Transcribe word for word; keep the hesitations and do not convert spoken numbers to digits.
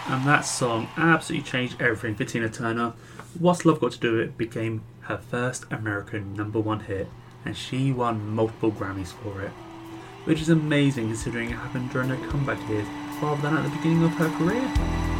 And that song absolutely changed everything for Tina Turner. What's Love Got to Do With It became her first American number one hit, and she won multiple Grammys for it, which is amazing considering it happened during her comeback years rather than at the beginning of her career.